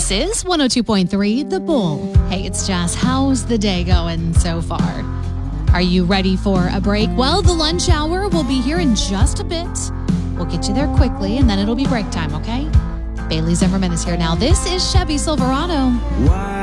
This is 102.3 The Bull. Hey, it's Jess. How's the day going so far? Are you ready for a break? Well, the lunch hour will be here in just a bit. We'll get you there quickly, and then it'll be break time, okay? Bailey Zimmerman is here now. This is Chevy Silverado.